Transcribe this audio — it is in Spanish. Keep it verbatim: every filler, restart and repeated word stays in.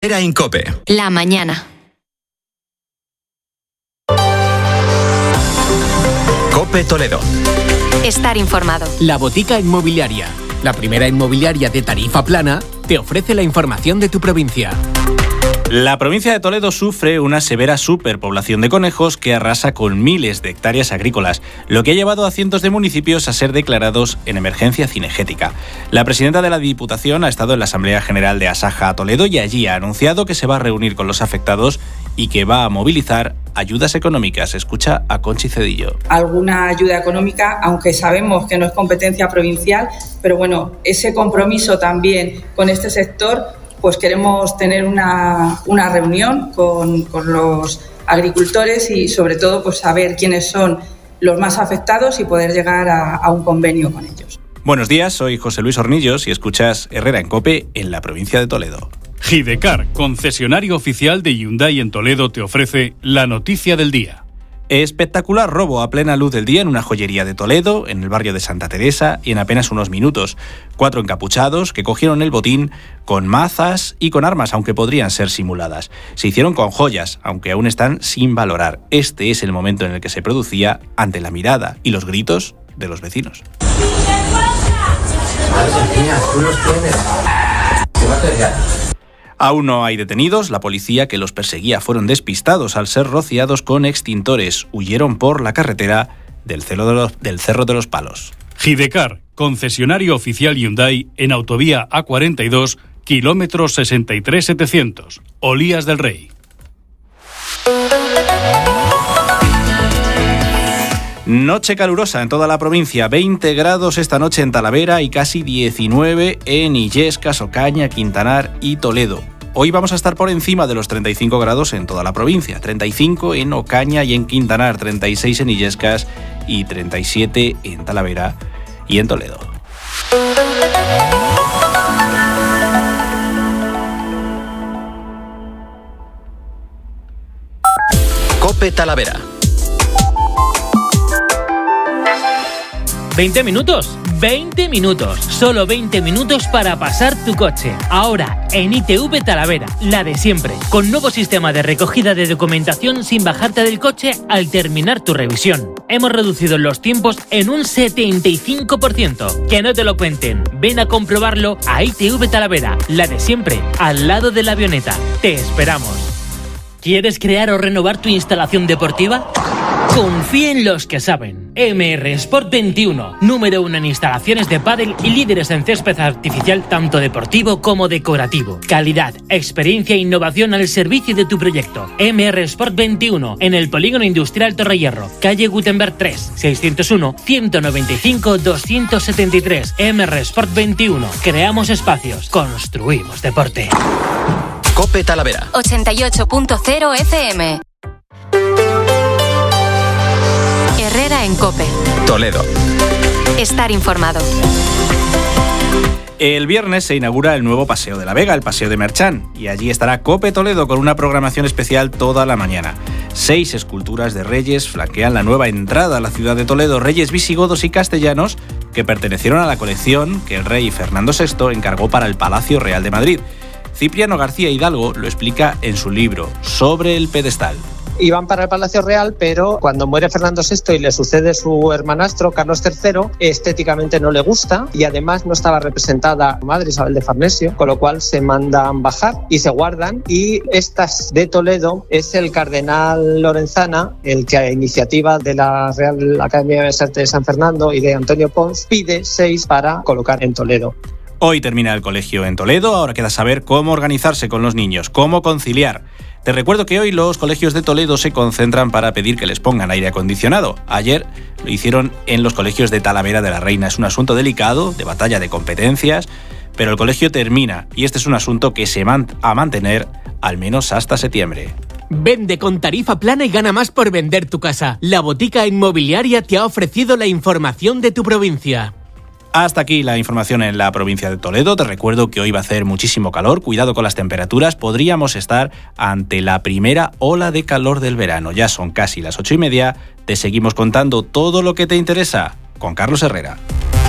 Era en COPE. La mañana. COPE Toledo. Estar informado. La Botica Inmobiliaria, la primera inmobiliaria de tarifa plana, te ofrece la información de tu provincia. La provincia de Toledo sufre una severa superpoblación de conejos que arrasa con miles de hectáreas agrícolas, lo que ha llevado a cientos de municipios a ser declarados en emergencia cinegética. La presidenta de la Diputación ha estado en la Asamblea General de Asaja Toledo y allí ha anunciado que se va a reunir con los afectados y que va a movilizar ayudas económicas. Escucha a Conchi Cedillo. Alguna ayuda económica, aunque sabemos que no es competencia provincial, pero bueno, ese compromiso también con este sector, pues queremos tener una, una reunión con, con los agricultores y sobre todo pues saber quiénes son los más afectados y poder llegar a, a un convenio con ellos. Buenos días, soy José Luis Hornillos y escuchas Herrera en COPE en la provincia de Toledo. Gidecar, concesionario oficial de Hyundai en Toledo, te ofrece la noticia del día. Espectacular robo a plena luz del día en una joyería de Toledo, en el barrio de Santa Teresa, y en apenas unos minutos. Cuatro encapuchados que cogieron el botín con mazas y con armas, aunque podrían ser simuladas. Se hicieron con joyas, aunque aún están sin valorar. Este es el momento en el que se producía ante la mirada y los gritos de los vecinos. Aún no hay detenidos. La policía que los perseguía fueron despistados al ser rociados con extintores. Huyeron por la carretera del Cerro de los, del Cerro de los Palos. Gidecar, concesionario oficial Hyundai en autovía A cuarenta y dos, kilómetro sesenta y tres setecientos, Olías del Rey. Noche calurosa en toda la provincia, veinte grados esta noche en Talavera y casi diecinueve en Illescas, Ocaña, Quintanar y Toledo. Hoy vamos a estar por encima de los treinta y cinco grados en toda la provincia, treinta y cinco en Ocaña y en Quintanar, treinta y seis en Illescas y treinta y siete en Talavera y en Toledo. COPE Talavera. veinte minutos, veinte minutos, solo veinte minutos para pasar tu coche. Ahora en I T V Talavera, la de siempre, con nuevo sistema de recogida de documentación sin bajarte del coche al terminar tu revisión. Hemos reducido los tiempos en un setenta y cinco por ciento. Que no te lo cuenten, ven a comprobarlo a I T V Talavera, la de siempre, al lado de la avioneta. Te esperamos. ¿Quieres crear o renovar tu instalación deportiva? Confía en los que saben. M R Sport veintiuno, número uno en instalaciones de pádel y líderes en césped artificial tanto deportivo como decorativo. Calidad, experiencia e innovación al servicio de tu proyecto. M R Sport veintiuno, en el Polígono Industrial Torrehierro, calle Gutenberg tres, seiscientos uno, ciento noventa y cinco, doscientos setenta y tres. M R Sport veintiuno. Creamos espacios, construimos deporte. COPE Talavera. ochenta y ocho punto cero F M. Herrera en COPE. Toledo. Estar informado. El viernes se inaugura el nuevo Paseo de la Vega, el Paseo de Merchán, y allí estará COPE Toledo con una programación especial toda la mañana. Seis esculturas de reyes flanquean la nueva entrada a la ciudad de Toledo, reyes visigodos y castellanos que pertenecieron a la colección que el rey Fernando sexto encargó para el Palacio Real de Madrid. Cipriano García Hidalgo lo explica en su libro Sobre el pedestal. Iban para el Palacio Real, pero cuando muere Fernando sexto y le sucede su hermanastro, Carlos tercero, estéticamente no le gusta y además no estaba representada madre Isabel de Farnesio, con lo cual se mandan bajar y se guardan. Y estas de Toledo es el cardenal Lorenzana, el que a iniciativa de la Real Academia de Bellas Artes de San Fernando y de Antonio Pons pide seis para colocar en Toledo. Hoy termina el colegio en Toledo, ahora queda saber cómo organizarse con los niños, cómo conciliar. Te recuerdo que hoy los colegios de Toledo se concentran para pedir que les pongan aire acondicionado. Ayer lo hicieron en los colegios de Talavera de la Reina. Es un asunto delicado, de batalla de competencias, pero el colegio termina y este es un asunto que se va a mantener al menos hasta septiembre. Vende con tarifa plana y gana más por vender tu casa. La Botica Inmobiliaria te ha ofrecido la información de tu provincia. Hasta aquí la información en la provincia de Toledo. Te recuerdo que hoy va a hacer muchísimo calor. Cuidado con las temperaturas. Podríamos estar ante la primera ola de calor del verano. Ya son casi las ocho y media. Te seguimos contando todo lo que te interesa con Carlos Herrera.